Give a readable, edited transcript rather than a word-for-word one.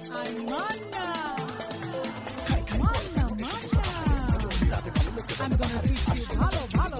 Ay, mana. Mana, mana. I'm gonna teach you ভালো ভালো